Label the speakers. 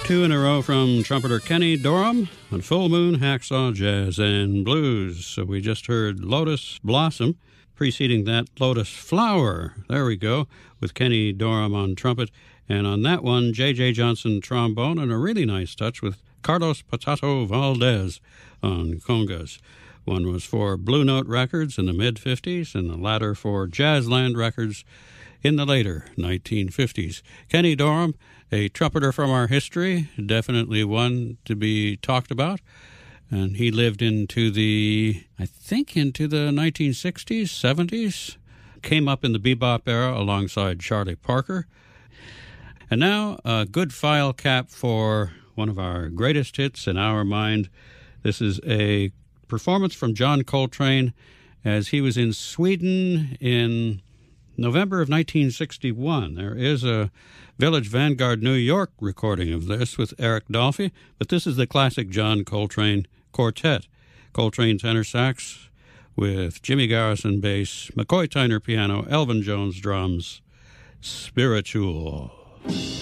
Speaker 1: Two in a row from trumpeter Kenny Dorham on Full Moon Hacksaw Jazz and Blues. So we just heard Lotus Blossom, preceding that Lotus Flower. There we go, with Kenny Dorham on trumpet. And on that one, J.J. Johnson trombone, and a really nice touch with Carlos Potato Valdez on congas. One was for Blue Note Records in the mid-50s, and the latter for Jazzland Records in the later 1950s. Kenny Dorham, a trumpeter from our history, definitely one to be talked about. And he lived into the 1960s, 70s. Came up in the bebop era alongside Charlie Parker. And now, a good file cap for one of our greatest hits in our mind. This is a performance from John Coltrane as he was in Sweden in November of 1961. There is a Village Vanguard New York recording of this with Eric Dolphy, but this is the classic John Coltrane Quartet. Coltrane tenor sax with Jimmy Garrison bass, McCoy Tyner piano, Elvin Jones drums. Spiritual.